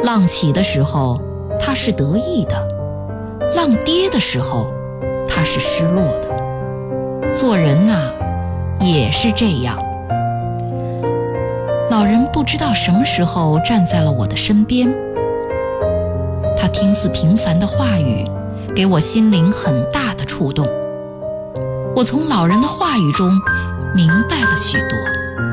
浪起的时候他是得意的，浪跌的时候他是失落的。做人呐，也是这样。老人不知道什么时候站在了我的身边，他听似平凡的话语给我心灵很大的触动。我从老人的话语中明白了许多。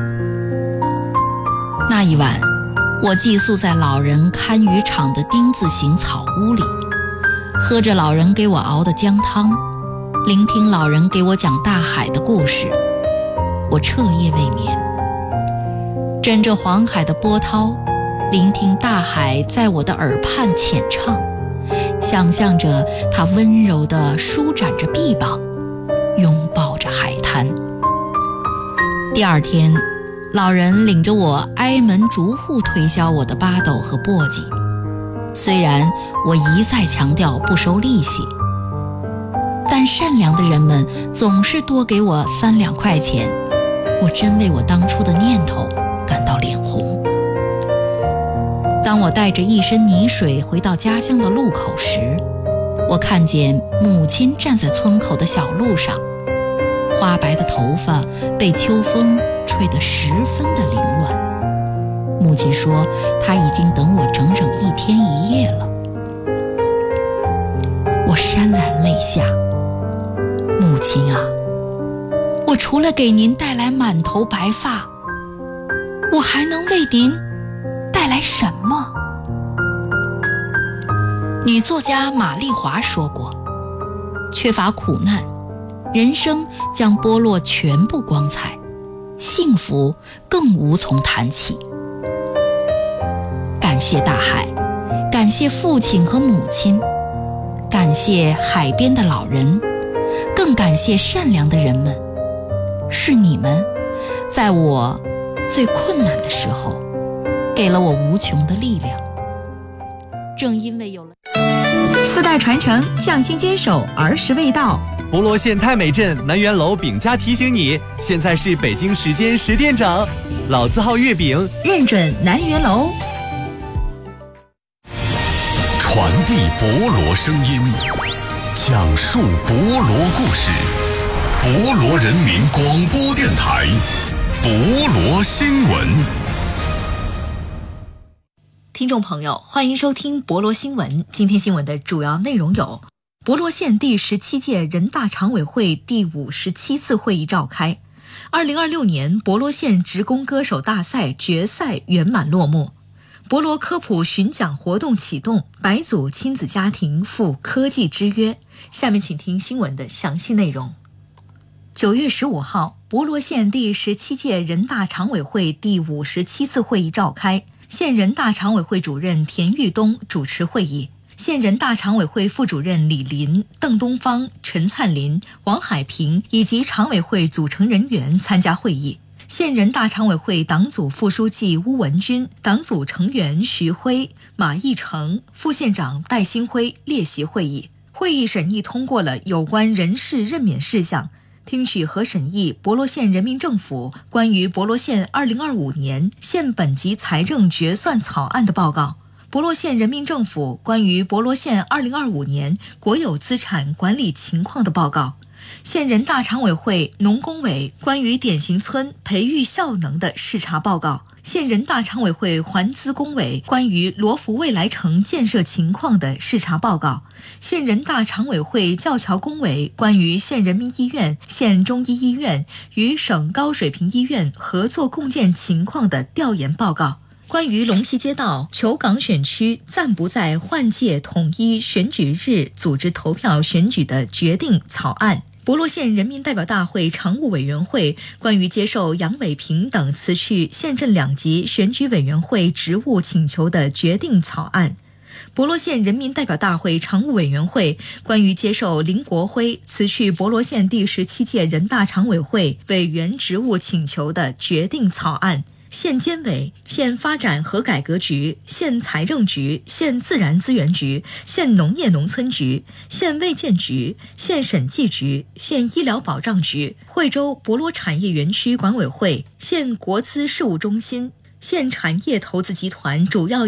那一晚，我寄宿在老人看渔场的丁字形草屋里，喝着老人给我熬的姜汤，聆听老人给我讲大海的故事。我彻夜未眠，枕着黄海的波涛，聆听大海在我的耳畔浅唱，想象着它温柔地舒展着臂膀，拥抱着海滩。第二天，老人领着我挨门逐户推销我的巴斗和簸箕，虽然我一再强调不收利息，但善良的人们总是多给我3-2块钱，我真为我当初的念头感到脸红。当我带着一身泥水回到家乡的路口时，我看见母亲站在村口的小路上，花白的头发被秋风吹得十分的凌乱。母亲说她已经等我整整1天1夜了。我潸然泪下，母亲啊，我除了给您带来满头白发，我还能为您带来什么？女作家马丽华说过，缺乏苦难，人生将剥落全部光彩，幸福更无从谈起。感谢大海，感谢父亲和母亲，感谢海边的老人，更感谢善良的人们。是你们，在我最困难的时候，给了我无穷的力量。正因为有了 4代传承，匠心坚守，儿时味道。 博罗县太美镇南园楼饼家提醒你，现在是北京时间10点整，老字号月饼认准南园楼。 传递博罗声音，讲述博罗故事，博罗人民广播电台，博罗新闻。 听众朋友，欢迎收听博罗新闻。今天新闻的主要内容有：博罗县第17届人大常委会第57次会议召开；2026年博罗县职工歌手大赛决赛圆满落幕；博罗科普巡讲活动启动，白组亲子家庭赴科技之约。下面请听新闻的详细内容。9月15号，博罗县第17届人大常委会第57次会议召开。县人大常委会主任田玉东主持会议，县人大常委会副主任李林、邓东方、陈灿林、王海平以及常委会组成人员参加会议。县人大常委会党组副书记邬文军、党组成员徐辉、马义成、副县长戴新辉列席会议。会议审议通过了有关人事任免事项，听取和审议博罗县人民政府关于博罗县2025年县本级财政决算草案的报告，博罗县人民政府关于博罗县2025年国有资产管理情况的报告，县人大常委会农工委关于典型村培育效能的视察报告，县人大常委会环资工委关于罗浮未来城建设情况的视察报告，县人大常委会教侨工委关于县人民医院、县中医医院与省高水平医院合作共建情况的调研报告，关于龙溪街道虬港选区暂不在换届统一选举日组织投票选举的决定草案，博罗县人民代表大会常务委员会关于接受杨伟平等辞去县镇2级选举委员会职务请求的决定草案，博罗县人民代表大会常务委员会关于接受林国辉辞去博罗县第17届人大常委会委员职务请求的决定草案，县监委、县发展和改革局、县财政局、县自然资源局、县农业农村局、县卫健局、县审计局、县医疗保障局、惠州博罗产业园区管委会、县国资事务中心、县产业投资集团主要